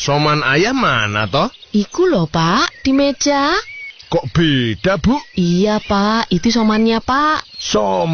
Soman ayah mana toh? Iku loh, Pak, di meja. Kok beda, Bu? Iya, Pak, itu somannya, Pak.